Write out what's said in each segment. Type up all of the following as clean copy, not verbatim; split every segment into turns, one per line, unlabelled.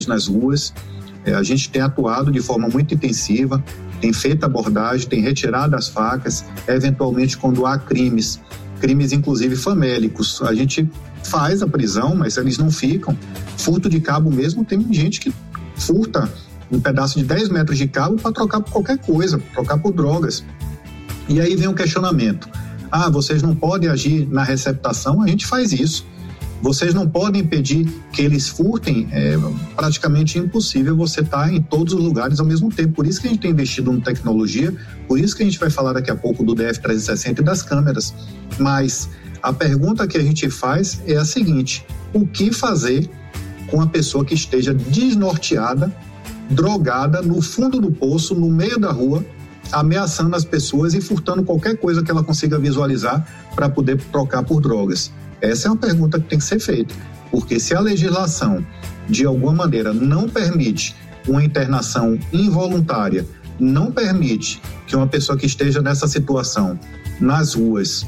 nas ruas. A gente tem atuado de forma muito intensiva, tem feito abordagem, tem retirado as facas, eventualmente quando há crimes inclusive famélicos, a gente faz a prisão, mas eles não ficam. Furto de cabo mesmo, tem gente que furta um pedaço de 10 metros de cabo para trocar por qualquer coisa, trocar por drogas. E aí vem o questionamento: vocês não podem agir na receptação? A gente faz isso. Vocês não podem impedir que eles furtem? É praticamente impossível você estar em todos os lugares ao mesmo tempo. Por isso que a gente tem investido em tecnologia, por isso que a gente vai falar daqui a pouco do DF360 e das câmeras. Mas a pergunta que a gente faz é a seguinte: o que fazer com a pessoa que esteja desnorteada, drogada, no fundo do poço, no meio da rua, ameaçando as pessoas e furtando qualquer coisa que ela consiga visualizar para poder trocar por drogas? Essa é uma pergunta que tem que ser feita, porque se a legislação, de alguma maneira, não permite uma internação involuntária, não permite que uma pessoa que esteja nessa situação nas ruas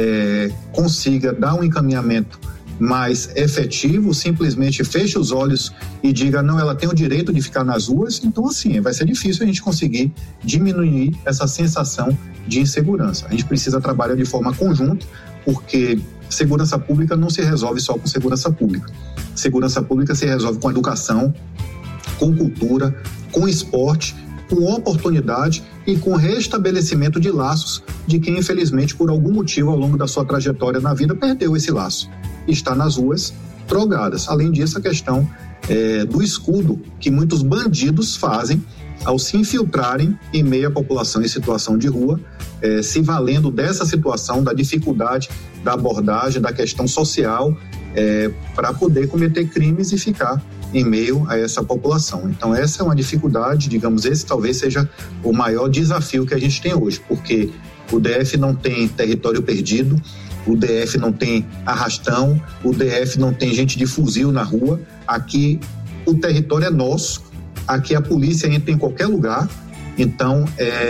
consiga dar um encaminhamento mais efetivo, simplesmente fecha os olhos e diga, não, ela tem o direito de ficar nas ruas, então assim, vai ser difícil a gente conseguir diminuir essa sensação de insegurança. A gente precisa trabalhar de forma conjunta, porque segurança pública não se resolve só com segurança pública. Segurança pública se resolve com educação, com cultura, com esporte, com oportunidade e com restabelecimento de laços de quem, infelizmente, por algum motivo, ao longo da sua trajetória na vida, perdeu esse laço. Está nas ruas, drogadas. Além disso, a questão do escudo que muitos bandidos fazem ao se infiltrarem em meio à população em situação de rua, se valendo dessa situação, da dificuldade da abordagem, da questão social, para poder cometer crimes e ficar em meio a essa população. Então essa é uma dificuldade, digamos, esse talvez seja o maior desafio que a gente tem hoje, porque o DF não tem território perdido, o DF não tem arrastão, o DF não tem gente de fuzil na rua. Aqui o território é nosso, aqui a polícia entra em qualquer lugar, então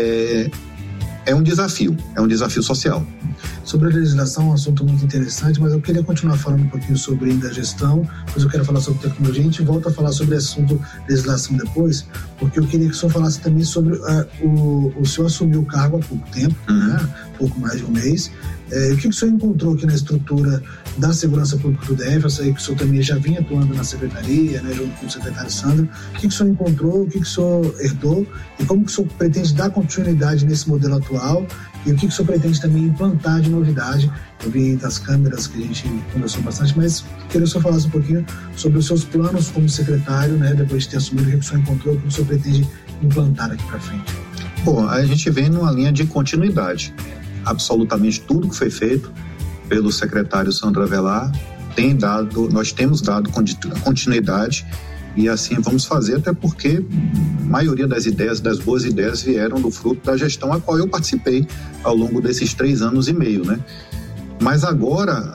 é um desafio social.
Sobre a legislação, um assunto muito interessante, mas eu queria continuar falando um pouquinho sobre ainda a gestão, depois eu quero falar sobre tecnologia, a gente volta a falar sobre esse assunto legislação depois, porque eu queria que o senhor falasse também sobre o senhor assumiu o cargo há pouco tempo, né? Pouco mais de um mês. O que o senhor encontrou aqui na estrutura da segurança pública do DF? Eu sei que o senhor também já vinha atuando na secretaria, né, junto com o secretário Sandro. O que o senhor encontrou, o que o senhor herdou e como que o senhor pretende dar continuidade nesse modelo atual e o que o senhor pretende também implantar de novidade? Eu vi das câmeras que a gente conversou bastante, mas queria que o senhor falasse um pouquinho sobre os seus planos como secretário, né, depois de ter assumido, o que o senhor encontrou, o que o senhor pretende implantar aqui para frente.
Bom, a gente vem numa linha de continuidade. Absolutamente tudo que foi feito pelo secretário Sandro Avelar nós temos dado continuidade e assim vamos fazer, até porque a maioria das boas ideias vieram do fruto da gestão a qual eu participei ao longo desses 3 anos e meio, né? Mas agora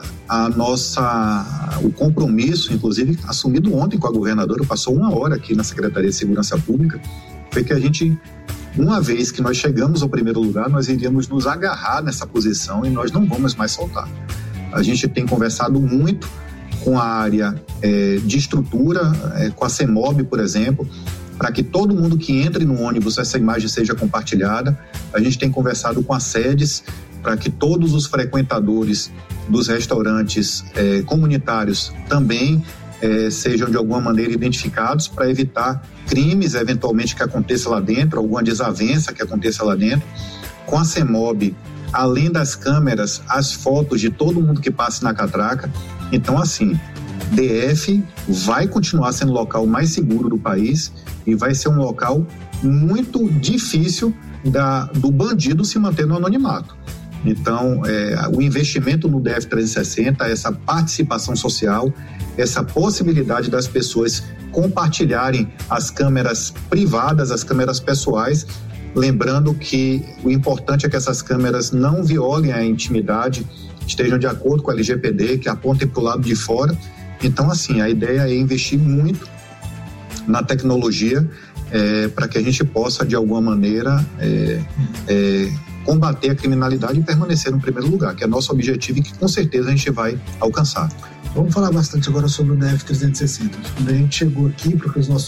o compromisso, inclusive assumido ontem com a governadora, passou 1 hora aqui na Secretaria de Segurança Pública, foi que a gente, uma vez que nós chegamos ao primeiro lugar, nós iríamos nos agarrar nessa posição e nós não vamos mais soltar. A gente tem conversado muito com a área de estrutura, com a CEMOB, por exemplo, para que todo mundo que entre no ônibus, essa imagem seja compartilhada. A gente tem conversado com as sedes para que todos os frequentadores dos restaurantes comunitários também sejam de alguma maneira identificados para evitar crimes eventualmente que aconteça lá dentro, alguma desavença que aconteça lá dentro. Com a CEMOB, além das câmeras, as fotos de todo mundo que passa na catraca. Então assim, DF vai continuar sendo o local mais seguro do país e vai ser um local muito difícil do bandido se manter no anonimato. Então, o investimento no DF360, essa participação social, essa possibilidade das pessoas compartilharem as câmeras privadas, as câmeras pessoais, lembrando que o importante é que essas câmeras não violem a intimidade, estejam de acordo com a LGPD, que apontem para o lado de fora. Então, assim, a ideia é investir muito na tecnologia para que a gente possa, de alguma maneira, combater a criminalidade e permanecer no primeiro lugar, que é nosso objetivo e que com certeza a gente vai alcançar.
Vamos falar bastante agora sobre o DF-360. Quando a gente chegou aqui, porque os nossos